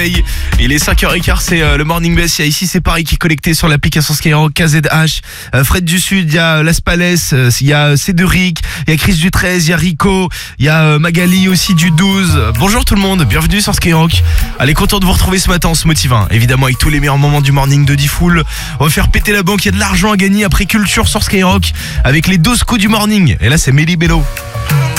réveil. Il est 5h15, c'est le Morning Best. Il y a ici, c'est Paris qui est connecté sur l'application Skyrock, KZH, Fred du Sud, il y a Las Palais, il y a Cédric, il y a Chris du 13, il y a Rico, il y a Magali aussi du 12. Bonjour tout le monde, bienvenue sur Skyrock. Allez, content de vous retrouver ce matin, on se motive, hein. Évidemment avec tous les meilleurs moments du morning de Diffoul. On va faire péter la banque, il y a de l'argent à gagner après Culture sur Skyrock avec les 12 coups du morning. Et là c'est Méli Bello.